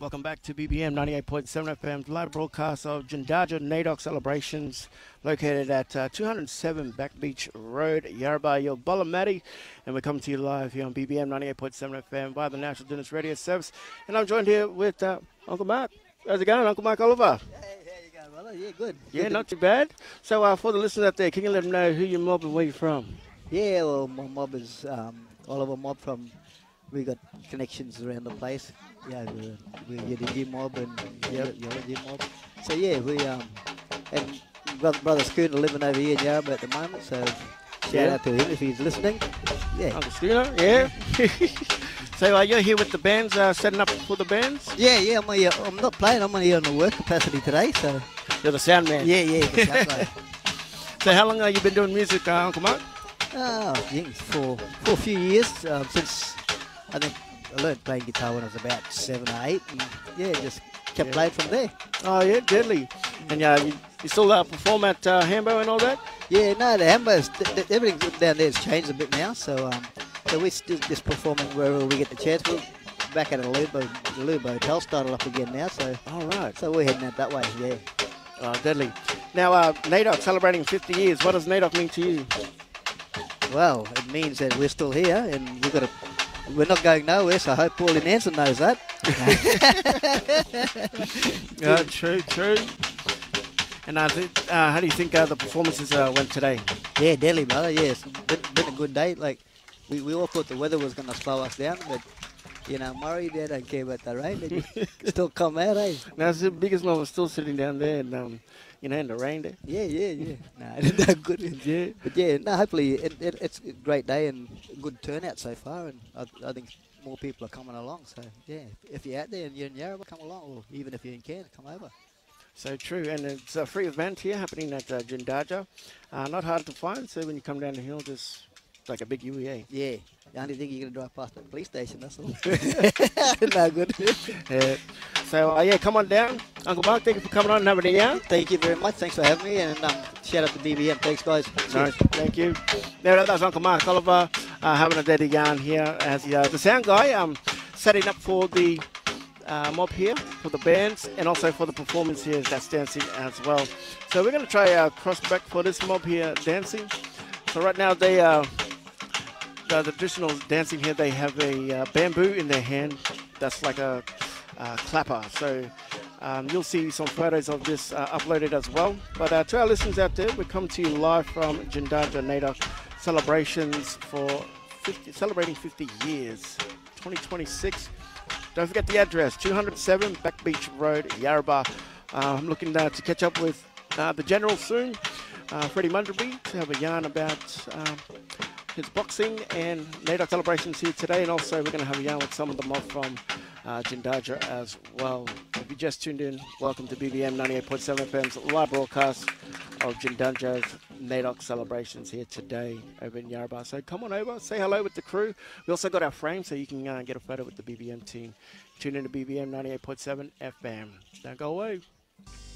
Welcome back to BBM 98.7 FM, live broadcast of Jindaja NAIDOC celebrations located at 207 Back Beach Road, Yarrabah, Yillumbullamadi. And we're coming to you live here on BBM 98.7 FM via the National Dinners Radio Service. And I'm joined here with Uncle Mark. How's it going, Uncle Mark Oliver? Hey, how you going, brother? Yeah, good. Yeah, not too bad. So for the listeners out there, can you let them know who your mob and where you're from? Yeah, well, my mob is Oliver Mob from... We got connections around the place. Yeah, we're Yiddi Mob and Yiddi Mob. So yeah, we and brother Schooner living over here in Yarrabah at the moment. So shout out to him if he's listening. Yeah, Uncle Schooner, yeah. So you're here with the bands, setting up for the bands? Yeah. I'm not playing. I'm here on the work capacity today. So You're the sound man. yeah, the sound guy. So how long have you been doing music, Uncle Mark? I think it's for a few years since. I think I learned playing guitar when I was about 7 or 8, and yeah, just kept playing from there. Oh yeah, deadly. And you still perform at Hambo and all that? Yeah, no, the Hambo's, everything down there has changed a bit now, so we're still just performing wherever we get the chance. We're back at the Lubo Hotel started up again now, so All right. so we're heading out that way, yeah. Oh, deadly. Now, NAIDOC celebrating 50 years. What does NAIDOC mean to you? Well, it means that we're still here, and we're not going nowhere, so I hope Paul in Anson knows that. True. And how do you think the performances went today? Yeah, deadly, brother. Yeah, it's been a good day. Like we all thought the weather was going to slow us down, but Murray, they don't care about the rain. They just still come out, eh? Now, the biggest one was still sitting down there, and in the rain there. Yeah. No, good. Yeah. But yeah, no. Hopefully, it's a great day and good turnout so far, and I think more people are coming along. So yeah, if you're out there and you're in Yarrabah, come along, or even if you're in Cairns, come over. So true, and it's a free event here happening at Jindaja. Not hard to find, so when you come down the hill, just like a big UEA. Yeah, the only thing you're gonna drive past the police station. That's all. No good. Yeah. So come on down, Uncle Mark. Thank you for coming on and having a yarn. Thank you very much. Thanks for having me, and shout out to BBM. Thanks, guys. Nice, thank you. There, that's Uncle Mark Oliver having a daddy yarn here as the sound guy, setting up for the mob here, for the bands, and also for the performance here that's dancing as well. So we're going to try cross back for this mob here dancing. So right now the traditional dancing here, they have a bamboo in their hand. That's like a clapper. So you'll see some photos of this uploaded as well. But to our listeners out there, we come to you live from Jindaja NAIDOC celebrations for celebrating 50 years, 2026. Don't forget the address, 207 Back Beach Road, Yarrabah. I'm looking to catch up with the General soon, Freddie Munderby, to have a yarn about his boxing and NAIDOC celebrations here today. And also we're going to have a yarn with some of the mob from Jindaja as well. If you just tuned in, welcome to BBM 98.7 FM's live broadcast of Jindaja's NAIDOC celebrations here today over in Yarrabah. So come on over, say hello with the crew. We also got our frame so you can get a photo with the BBM team. Tune in to BBM 98.7 FM. Don't go away.